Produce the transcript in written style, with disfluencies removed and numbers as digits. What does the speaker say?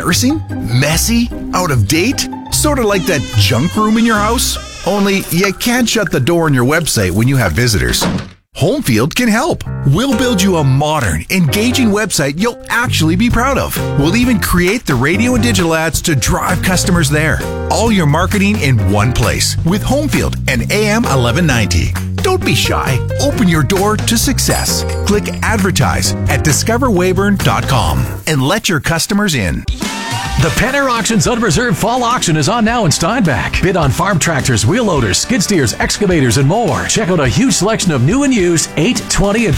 embarrassing? Messy? Out of date? Sort of like that junk room in your house? Only you can't shut the door on your website when you have visitors. Homefield can help. We'll build you a modern, engaging website you'll actually be proud of. We'll even create the radio and digital ads to drive customers there. All your marketing in one place with Homefield and AM 1190. Don't be shy. Open your door to success. Click advertise at discoverweyburn.com and let your customers in. The Penner Auctions Unreserved Fall Auction is on now in Steinbach. Bid on farm tractors, wheel loaders, skid steers, excavators, and more. Check out a huge selection of new and used 8, 20, and